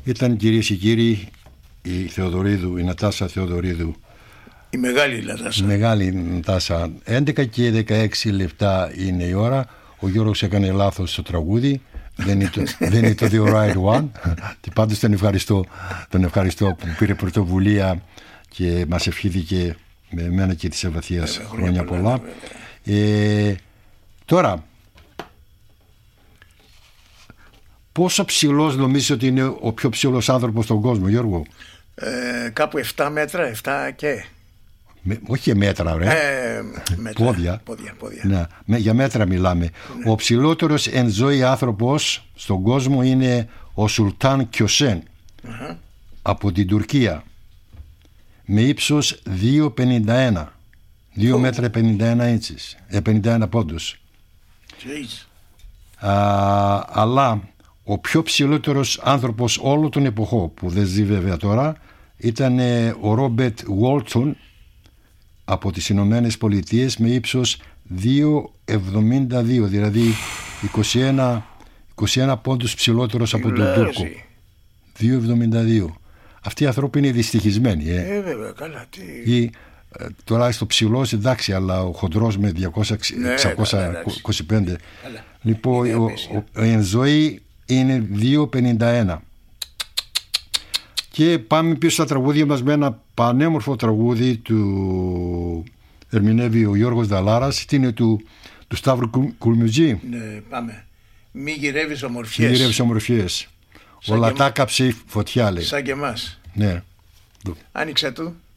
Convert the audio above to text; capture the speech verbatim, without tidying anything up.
Ήταν, κυρίες και κύριοι, η Θεοδωρίδου, η Νατάσα Θεοδωρίδου. Η μεγάλη Νατάσα. Η μεγάλη Νατάσα. έντεκα και δεκαέξι λεπτά είναι η ώρα. Ο Γιώργος έκανε λάθος στο τραγούδι. Δεν είναι το, δεν είναι το The Right One. Και πάντως τον ευχαριστώ, τον ευχαριστώ που πήρε πρωτοβουλία και μας ευχήθηκε με εμένα και της Ευαθίας ε, χρόνια πολλά. Ε, τώρα, πόσο ψηλός νομίζεις ότι είναι ο πιο ψηλός άνθρωπος στον κόσμο, Γιώργο? Ε, κάπου επτά μέτρα, επτά και... Με, όχι μέτρα, ρε. Ε, μέτρα. Πόδια. Πόδια, πόδια. Ναι, με, για μέτρα μιλάμε. Ναι. Ο ψηλότερος εν ζωή άνθρωπος στον κόσμο είναι ο Σουλτάν Κιωσέν uh-huh. από την Τουρκία, με ύψος δύο πενήντα ένα, δύο oh. μέτρα πενήντα ένα ίντσες, πενήντα ένα πόντους. Α, αλλά ο πιο ψηλότερος άνθρωπος όλων των εποχών, που δεν ζει βέβαια τώρα, ήταν ο Ρόμπερτ Γουόλτον από τις Ηνωμένες Πολιτείες, με ύψος δύο εβδομήντα δύο, δηλαδή είκοσι ένα, είκοσι ένα πόντους ψηλότερος από τον Τούρκο. δύο εβδομήντα δύο. Αυτοί οι άνθρωποι είναι δυστυχισμένοι. Ε, ε βέβαια, καλά. Τι... Ή, ε, τώρα στο ψηλός εντάξει, αλλά ο χοντρός με διακόσια εξακόσια είκοσι πέντε. Καλά. Λοιπόν, ο, ο, ο, εν ζωή είναι δύο πενήντα ένα. Και πάμε πίσω στα τραγούδια μας με ένα πανέμορφο τραγούδι του ερμηνεύει ο Γιώργος Δαλάρας. Τι είναι του, του Σταύρου Κουλμουτζή. Ναι, πάμε. Μη γυρεύεις ομορφιές. Μη γυρεύεις ομορφιές. Όλα τα κάψε η φωτιά, λέει. Σαν και εμάς. Ναι. Άνοιξε του.